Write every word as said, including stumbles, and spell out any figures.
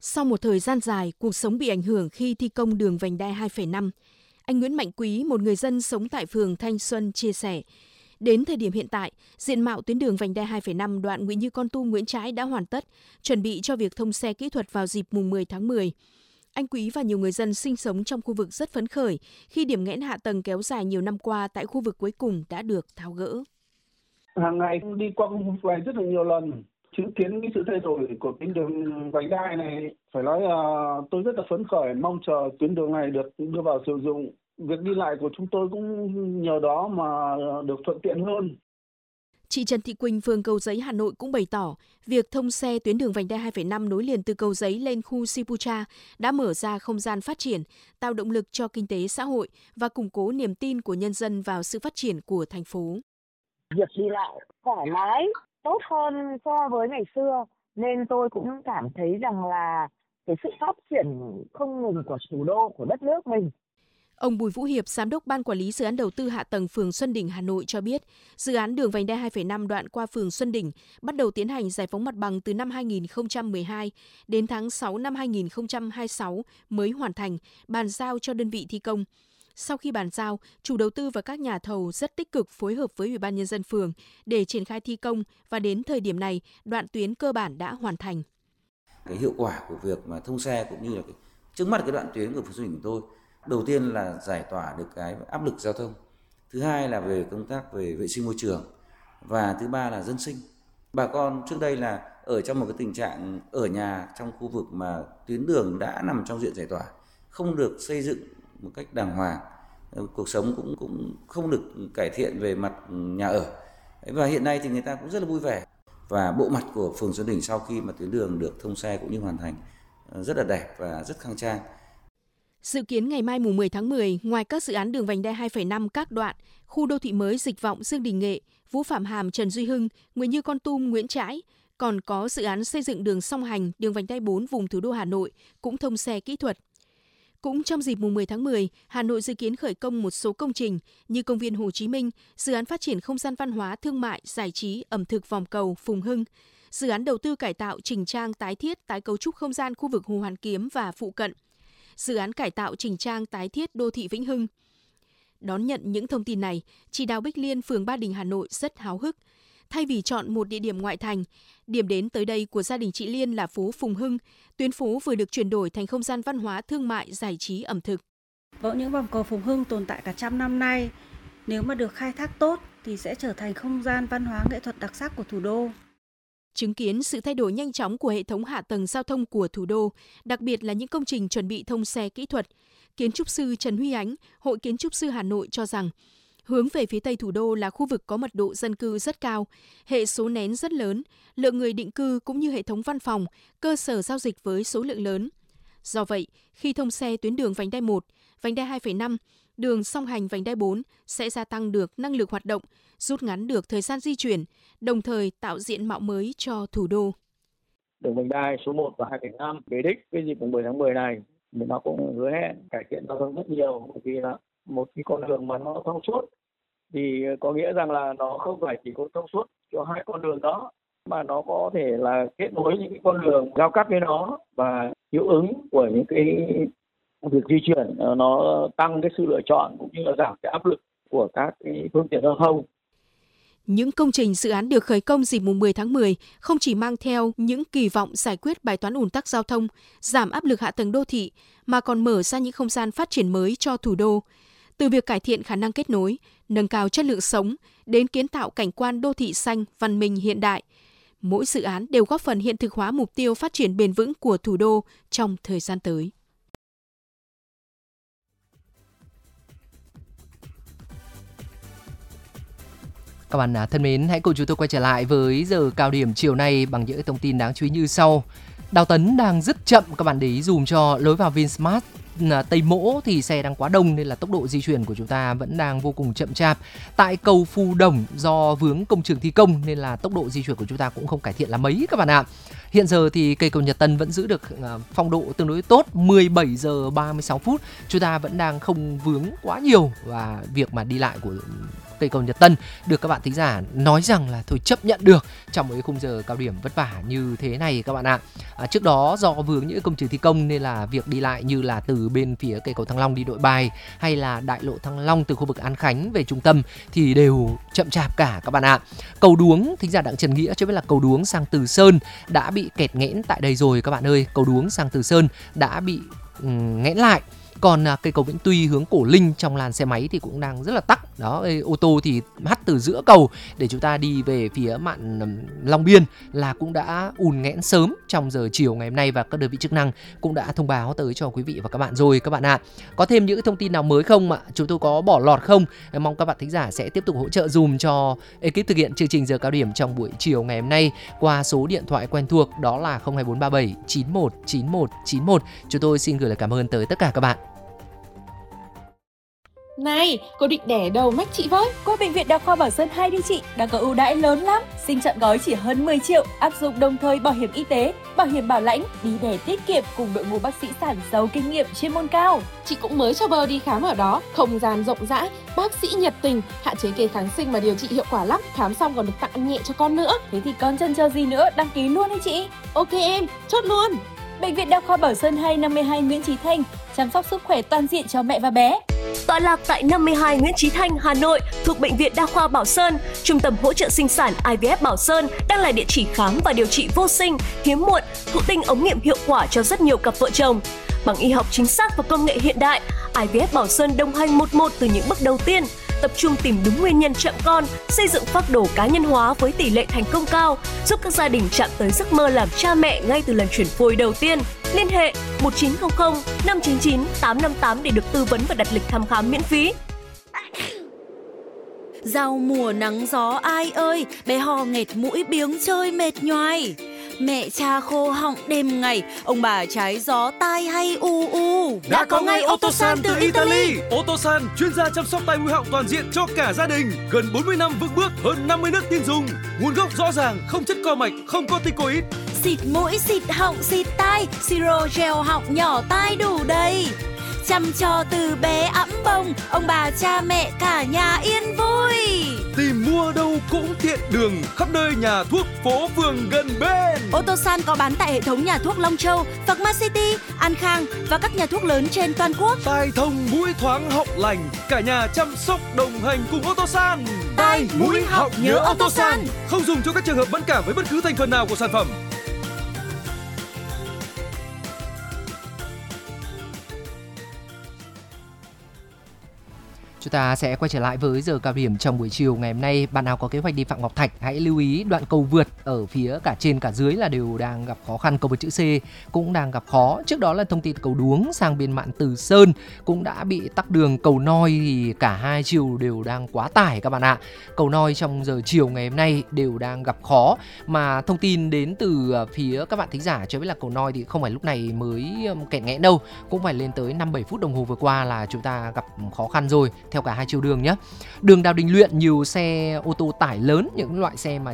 Sau một thời gian dài, cuộc sống bị ảnh hưởng khi thi công đường vành đai hai phẩy năm. Anh Nguyễn Mạnh Quý, một người dân sống tại phường Thanh Xuân chia sẻ, đến thời điểm hiện tại, diện mạo tuyến đường vành đai hai phẩy năm đoạn Nguyễn Như Con Tum Nguyễn Trãi đã hoàn tất, chuẩn bị cho việc thông xe kỹ thuật vào dịp mùng mười tháng mười. Anh Quý và nhiều người dân sinh sống trong khu vực rất phấn khởi khi điểm nghẽn hạ tầng kéo dài nhiều năm qua tại khu vực cuối cùng đã được tháo gỡ. Hàng ngày đi qua khu vực này rất là nhiều lần, chứng kiến cái sự thay đổi của tuyến đường vành đai này, phải nói là tôi rất là phấn khởi, mong chờ tuyến đường này được đưa vào sử dụng. Việc đi lại của chúng tôi cũng nhờ đó mà được thuận tiện hơn. Chị Trần Thị Quỳnh, phường Cầu Giấy, Hà Nội cũng bày tỏ, việc thông xe tuyến đường vành đai hai phẩy năm nối liền từ Cầu Giấy lên khu Sipucha đã mở ra không gian phát triển, tạo động lực cho kinh tế xã hội và củng cố niềm tin của nhân dân vào sự phát triển của thành phố. Việc đi lại thoải mái, tốt hơn so với ngày xưa, nên tôi cũng cảm thấy rằng là cái sự phát triển không ngừng của thủ đô, của đất nước mình. Ông Bùi Vũ Hiệp, Giám đốc Ban Quản lý Dự án Đầu tư Hạ tầng phường Xuân Đỉnh, Hà Nội cho biết, dự án đường vành đai hai phẩy năm đoạn qua phường Xuân Đỉnh bắt đầu tiến hành giải phóng mặt bằng từ năm hai nghìn không trăm mười hai đến tháng sáu năm hai nghìn không trăm hai mươi sáu mới hoàn thành, bàn giao cho đơn vị thi công. Sau khi bàn giao, chủ đầu tư và các nhà thầu rất tích cực phối hợp với Ủy ban Nhân dân phường để triển khai thi công và đến thời điểm này, đoạn tuyến cơ bản đã hoàn thành. Cái hiệu quả của việc mà thông xe cũng như là cái, trước mắt cái đoạn tuyến của phường Xuân Đỉnh của tôi, đầu tiên là giải tỏa được cái áp lực giao thông, thứ hai là về công tác về vệ sinh môi trường và thứ ba là dân sinh. Bà con trước đây là ở trong một cái tình trạng ở nhà trong khu vực mà tuyến đường đã nằm trong diện giải tỏa, không được xây dựng một cách đàng hoàng, cuộc sống cũng cũng không được cải thiện về mặt nhà ở. Và hiện nay thì người ta cũng rất là vui vẻ. Và bộ mặt của phường Xuân Đỉnh sau khi mà tuyến đường được thông xe cũng như hoàn thành rất là đẹp và rất khang trang. Dự kiến ngày mai mùng mười tháng mười, ngoài các dự án đường vành đai hai phẩy năm các đoạn, khu đô thị mới Dịch Vọng Dương Đình Nghệ, Vũ Phạm Hàm Trần Duy Hưng, Nguyễn Như Con Tum Nguyễn Trãi, còn có dự án xây dựng đường song hành, đường vành đai bốn vùng thủ đô Hà Nội cũng thông xe kỹ thuật. Cũng trong dịp mùng mười tháng mười, Hà Nội dự kiến khởi công một số công trình như công viên Hồ Chí Minh, dự án phát triển không gian văn hóa, thương mại, giải trí, ẩm thực vòng cầu Phùng Hưng, dự án đầu tư cải tạo, chỉnh trang, tái thiết, tái cấu trúc không gian khu vực Hồ Hoàn Kiếm và phụ cận, dự án cải tạo, chỉnh trang, tái thiết đô thị Vĩnh Hưng. Đón nhận những thông tin này, chị Đào Bích Liên, phường Ba Đình, Hà Nội rất háo hức. Thay vì chọn một địa điểm ngoại thành, điểm đến tới đây của gia đình chị Liên là phố Phùng Hưng, tuyến phố vừa được chuyển đổi thành không gian văn hóa, thương mại, giải trí, ẩm thực. Có những vòng cầu Phùng Hưng tồn tại cả trăm năm nay, nếu mà được khai thác tốt thì sẽ trở thành không gian văn hóa nghệ thuật đặc sắc của thủ đô. Chứng kiến sự thay đổi nhanh chóng của hệ thống hạ tầng giao thông của thủ đô, đặc biệt là những công trình chuẩn bị thông xe kỹ thuật, kiến trúc sư Trần Huy Ánh, Hội Kiến trúc sư Hà Nội cho rằng, hướng về phía Tây thủ đô là khu vực có mật độ dân cư rất cao, hệ số nén rất lớn, lượng người định cư cũng như hệ thống văn phòng, cơ sở giao dịch với số lượng lớn. Do vậy, khi thông xe tuyến đường vành đai một, vành đai hai phẩy năm, đường song hành vành đai bốn sẽ gia tăng được năng lực hoạt động, rút ngắn được thời gian di chuyển, đồng thời tạo diện mạo mới cho thủ đô. Đường vành đai số một và hai phẩy năm về đích cái dịp mùng mười tháng mười này, nó cũng hứa hẹn cải thiện giao thông rất nhiều, bởi vì là một cái con đường mà nó thông suốt thì có nghĩa rằng là nó không phải chỉ có thông suốt cho hai con đường đó, mà nó có thể là kết nối những cái con đường giao cắt với nó, và hiệu ứng của những cái việc di chuyển nó tăng cái sự lựa chọn cũng như là giảm cái áp lực của các cái phương tiện giao thông. Những công trình dự án được khởi công dịp mùng mười tháng mười không chỉ mang theo những kỳ vọng giải quyết bài toán ùn tắc giao thông, giảm áp lực hạ tầng đô thị, mà còn mở ra những không gian phát triển mới cho thủ đô. Từ việc cải thiện khả năng kết nối, nâng cao chất lượng sống, đến kiến tạo cảnh quan đô thị xanh, văn minh hiện đại, mỗi dự án đều góp phần hiện thực hóa mục tiêu phát triển bền vững của thủ đô trong thời gian tới. Các bạn thân mến, hãy cùng chúng tôi quay trở lại với giờ cao điểm chiều nay bằng những thông tin đáng chú ý như sau. Đào Tấn đang rất chậm, các bạn để ý dùm cho lối vào Vinsmart Tây Mỗ thì xe đang quá đông nên là tốc độ di chuyển của chúng ta vẫn đang vô cùng chậm chạp. Tại cầu Phù Đồng do vướng công trường thi công nên là tốc độ di chuyển của chúng ta cũng không cải thiện là mấy các bạn ạ. Hiện giờ thì cây cầu Nhật Tân vẫn giữ được phong độ tương đối tốt, mười bảy giờ ba mươi sáu phút. Chúng ta vẫn đang không vướng quá nhiều, và việc mà đi lại của cây cầu Nhật Tân được các bạn thính giả nói rằng là thôi chấp nhận được trong một cái khung giờ cao điểm vất vả như thế này các bạn ạ. À, trước đó do vướng những công trình thi công nên là việc đi lại như là từ bên phía cây cầu Thăng Long đi Nội Bài hay là đại lộ Thăng Long từ khu vực An Khánh về trung tâm thì đều chậm chạp cả các bạn ạ. Cầu Đuống, thính giả Đặng Trần Nghĩa cho biết là cầu Đuống sang Từ Sơn đã bị kẹt nghẽn tại đây rồi các bạn ơi. Cầu Đuống sang Từ Sơn đã bị um, nghẽn lại. Còn à, cây cầu Vĩnh Tuy hướng Cổ Linh trong làn xe máy thì cũng đang rất là tắc. Đó, ê, ô tô thì hắt từ giữa cầu để chúng ta đi về phía mạn um, Long Biên là cũng đã ùn nghẽn sớm trong giờ chiều ngày hôm nay, và các đơn vị chức năng cũng đã thông báo tới cho quý vị và các bạn rồi các bạn ạ. À, có thêm những thông tin nào mới không ạ? Chúng tôi có bỏ lọt không? Mong các bạn thính giả sẽ tiếp tục hỗ trợ dùm cho ekip thực hiện chương trình giờ cao điểm trong buổi chiều ngày hôm nay qua số điện thoại quen thuộc, đó là không hai bốn ba bảy chín một chín một chín một. Chúng tôi xin gửi lời cảm ơn tới tất cả các bạn. Này, cô định đẻ đầu mách chị với. Qua Bệnh viện Đa khoa Bảo Sơn hai đi chị, đang có ưu đãi lớn lắm. Sinh trọn gói chỉ hơn mười triệu, áp dụng đồng thời bảo hiểm y tế, bảo hiểm bảo lãnh, đi đẻ tiết kiệm cùng đội ngũ bác sĩ sản giàu kinh nghiệm chuyên môn cao. Chị cũng mới cho bơ đi khám ở đó, không gian rộng rãi, bác sĩ nhiệt tình, hạn chế kê kháng sinh mà điều trị hiệu quả lắm. Khám xong còn được tặng ăn nhẹ cho con nữa. Thế thì con chần chờ gì nữa, đăng ký luôn đi chị. Ok em, chốt luôn. Bệnh viện Đa khoa Bảo Sơn hai năm mươi hai Nguyễn Chí Thanh, chăm sóc sức khỏe toàn diện cho mẹ và bé. Tọa lạc tại năm mươi hai Nguyễn Chí Thanh, Hà Nội, thuộc Bệnh viện Đa khoa Bảo Sơn, Trung tâm hỗ trợ sinh sản I V F Bảo Sơn đang là địa chỉ khám và điều trị vô sinh, hiếm muộn, thụ tinh ống nghiệm hiệu quả cho rất nhiều cặp vợ chồng. Bằng y học chính xác và công nghệ hiện đại, I V F Bảo Sơn đồng hành một một từ những bước đầu tiên, tập trung tìm đúng nguyên nhân chậm con, xây dựng phác đồ cá nhân hóa với tỷ lệ thành công cao, giúp các gia đình chạm tới giấc mơ làm cha mẹ ngay từ lần chuyển phôi đầu tiên. Liên hệ một chín không không năm chín chín tám năm tám để được tư vấn và đặt lịch thăm khám miễn phí. Giao mùa nắng gió ai ơi, bé ho nghẹt mũi biếng chơi mệt nhoài. Mẹ cha khô họng đêm ngày, ông bà trái gió tai hay u u. Đã, Đã có ngay Otosan từ Italy. Otosan chuyên gia chăm sóc tai mũi họng toàn diện cho cả gia đình. Gần bốn mươi năm vững bước, hơn năm mươi nước tin dùng. Nguồn gốc rõ ràng, không chất co mạch, không corticoid. Xịt mũi, xịt họng, xịt tai, siro gel họng nhỏ tai đủ đầy. Chăm cho từ bé ẵm bông, ông bà cha mẹ cả nhà yên vui. Tìm mua đâu cũng tiện đường, khắp nơi nhà thuốc phố phường gần bên. Otosan có bán tại hệ thống nhà thuốc Long Châu, Pharmacity, An Khang và các nhà thuốc lớn trên toàn quốc. Tai thông mũi thoáng họng lành, cả nhà chăm sóc đồng hành cùng Otosan. Tai mũi họng nhớ Otosan. Không dùng cho các trường hợp mẫn cảm với bất cứ thành phần nào của sản phẩm. Chúng ta sẽ quay trở lại với giờ cao điểm trong buổi chiều ngày hôm nay. Bạn nào có kế hoạch đi Phạm Ngọc Thạch hãy lưu ý đoạn cầu vượt ở phía cả trên cả dưới là đều đang gặp khó khăn. Cầu vượt chữ C cũng đang gặp khó. Trước đó là thông tin cầu Đuống sang bên mạn Từ Sơn cũng đã bị tắc đường. Cầu Noi thì cả hai chiều đều đang quá tải các bạn ạ. Cầu Noi trong giờ chiều ngày hôm nay đều đang gặp khó. Mà thông tin đến từ phía các bạn thính giả cho biết là cầu Noi thì không phải lúc này mới kẹt nghẽn đâu, cũng phải lên tới năm bảy phút đồng hồ vừa qua là chúng ta gặp khó khăn rồi theo cả hai chiều đường nhé. Đường Đào Đình Luyện nhiều xe ô tô tải lớn, những loại xe mà